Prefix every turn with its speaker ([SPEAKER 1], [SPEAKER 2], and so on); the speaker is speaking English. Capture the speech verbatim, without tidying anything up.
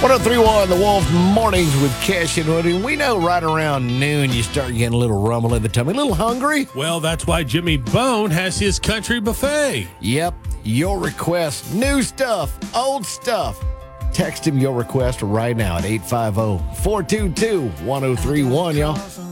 [SPEAKER 1] one oh three point one The Wolf Mornings with Cash and Woody. We know right around noon you start getting a little rumble in the tummy, a little hungry.
[SPEAKER 2] Well, that's why Jimmy Bone has his country buffet.
[SPEAKER 1] Yep, your request, new stuff, old stuff. Text him your request right now at eight five zero, four two two, one oh three one, y'all.